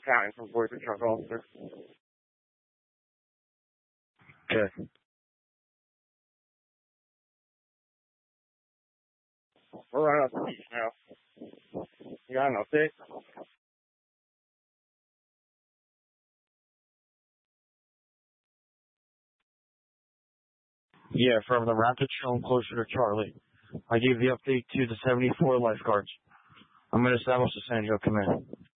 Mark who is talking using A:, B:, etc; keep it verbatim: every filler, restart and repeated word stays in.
A: County from Boys and Truck Officer.
B: Okay.
A: We're running up the beach now. You got an update?
B: Yeah, from the Rapid shown closer to Charlie. I gave the update to the seventy-four lifeguards. I'm going to establish the San Joe command.